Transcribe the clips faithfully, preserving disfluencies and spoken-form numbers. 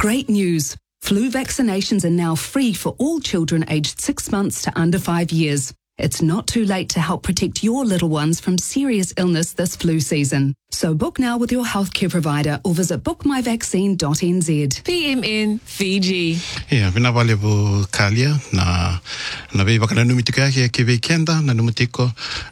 Great news. Flu vaccinations are now free for all children aged six months to under five years. It's not too late to help protect your little ones from serious illness this flu season. So book now with your healthcare provider or visit book my vaccine dot n z. P M N Fiji. Yeah, vina vale bu kalia na na vei vakana numitiko ya ke weekenda na numitiko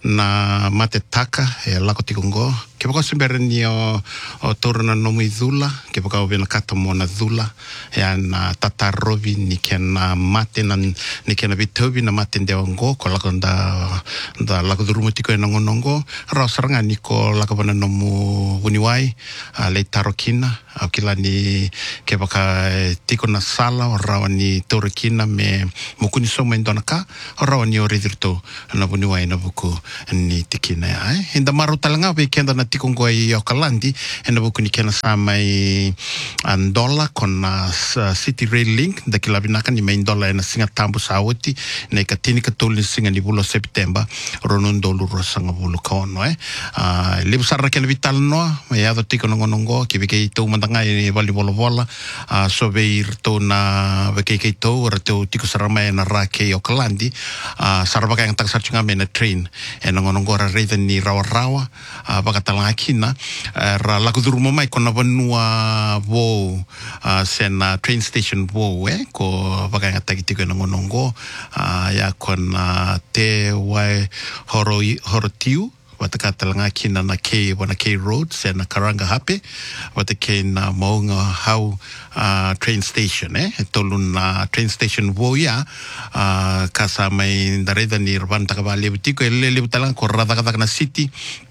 na mate taka e lako tikongo. Ke baka simbere ni o o toro na nomu idhula, ke baka ovena kata mo na dhula ya na tata rovi ni ke na mate na ni ke na vitovi na mate ndewa ngo ko lako nda nda lako dhurumitiko e na ngonongo rao saranga ni ko lako vana nomu uniwai uh, le tarokina au kila ni ke baka tiko na sala o rawa ni torokina me mukuni soma indona ka o rawa ni oridrito na uniwai na buku ni tikina ya eh? Inda maru talanga weekenda na tiko ngoi o kalandi ena buku ni kena sama i andola kona uh, City Rail Link da kila vinaka ni main dola ena singa tambu saoti na ikatini katuli singa ni bulo September ronondolu rosanga bulu kaono eh? Uh, lebu sarra kena vital noa e ado tiko nongonongo ki veke tau mandanga e vali vola vola uh, so veir tau na veke kei tau ora tau tiko sarama e na rake o kalandi uh, saraba kaya ngata sarchunga me na train e nongonongo ra reida ni rawa rawa uh, baka talanga kina uh, ra lakuduru mamai kona vanua vo uh, sena train station vo eh ko baka ngata ki tiko nongonongo uh, ya kona te wai horo horotiu wataka talanga kina na K wana K Road se na Karanga Hape watake na maunga hau uh, train station eh tolu na train station voya uh, kasa mai dareda ni rban takabale butiko ele le talanga ko rada kada na city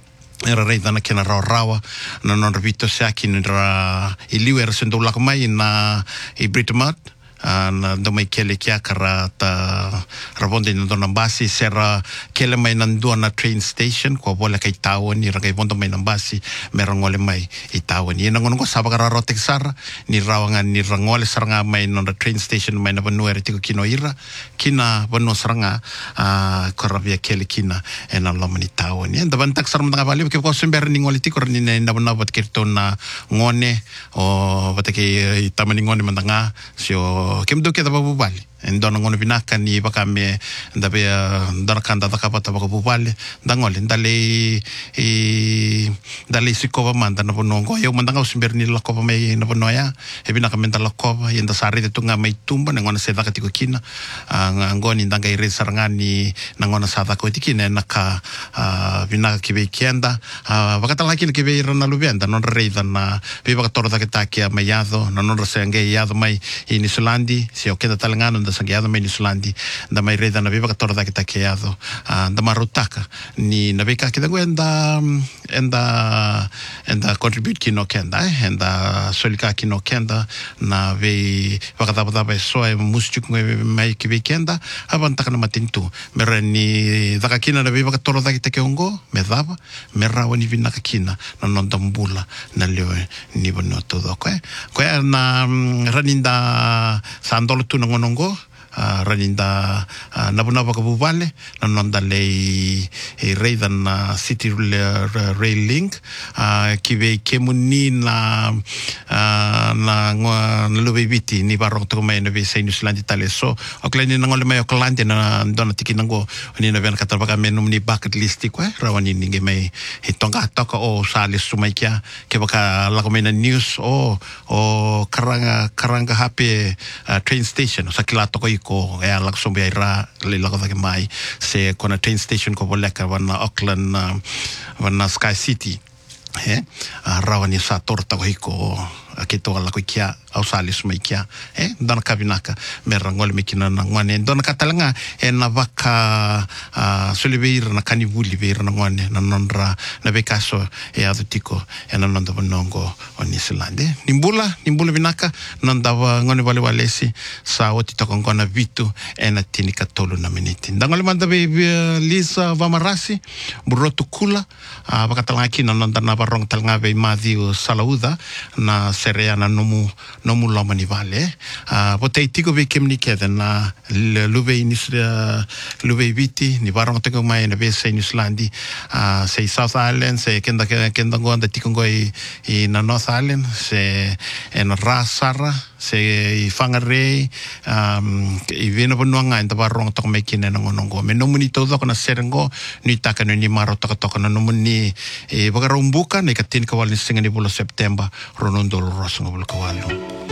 era reida na kena rawa rawa na non revito saki ni ra iliwer sendo lakamai na i Britomart Uh, na domai kele kia kara ta rabonde na dona basi sera kele mai nandua na train station ko bola kai tao ni ragai bondo mai nambasi merangole mai i tao ni na ngongo saba kara rotek sara ni rawanga ni rangole saranga mai na train station mai na banu ere tiko kino ira kina banu saranga uh, korabia kele kina e na loma ni tao ni enda bantak sarang tanga bali ke ko sember ni ngole tiko ni na banu bat kirto na ngone o batake tamani ngone mandanga sio kem do ke da babu bali ndona ngono binaka ni baka me ndabe ndona kanda da kapata baka bubale ndangole ndale e ndale sikova manda na bonongo yo mandanga usimber ni la kova me na bonoya e binaka menta la kova yenda sare de tunga mai tumba ngona se da katiko kina ngoni ndanga ire sarangani na ngona sa da ko tikina na ka binaka kibe kienda baka tala kina kibe ira na lubenda non reida na be baka torda ke takia mayado na non senge yado mai in Islandi se o kenda talangano da sangiado mai Islandi da mai reda na viva ka torda ke takeado da marutaka ni na beka ke da enda enda enda contribute kino kenda eh enda solika kino kenda na ve baka da da so e musjuk mai ke weekenda abanta kana matintu merani da kina na viva ka torda ke takeongo me dava me rawani vina kina na non dambula na leo ni bono todo ko ko na raninda sandolo tu ngonongo uh, raninda uh, nabunaba ka bubale nanonda le e reida na City Rail Link uh, kibe kemuni na uh, na ngwa lube biti ni barong to mai na Saint Islandi tale so oklani na ngole mai oklandi na dona tikinango ni na ben katabaka menum ni bucket list ko rawani ninge mai hitonga toka o sale sumaikia ke baka lakomena news o o karanga karanga hape uh, train station sa kila toko iko ya laksombe ira le lakoda ke mai se kona train station ko boleka wana Auckland uh, wana Sky City eh uh, rawani sa torta ko iko akito la ko kia au salis mai kia eh dona kabinaka merangol mikina na ngwane dona katalanga e na vaka uh, solibeir na kanivuli beir na ngwane na nonra na bekaso e adutiko e na nonda bonongo on Islande nimbula nimbula binaka nonda ngone vale valesi sa oti tokongona vitu e na tinika tolo na miniti ndangole manda be Lisa Vamarasi burotu kula uh, bakatalanga kina nonda na barong talanga be Matthew Salauda na sereana nomu nomu loma ni vale a botei tiko be kemni keda na lube inis lube viti ni barong teko mai na be Saint Islandi a sei South Island se kenda kenda ngonda tiko ngoi i na North Island se en rasara se i whangarei um, i vena panuanga i tawa ronga toko mai kine na ngonongo. Me nomuni tau toko na serengo ni taka ni maro taka toko na nomuni e wakarambuka na i ka tini kawali ni singa ni bula September ronondo lo rosa ngabula kawalu.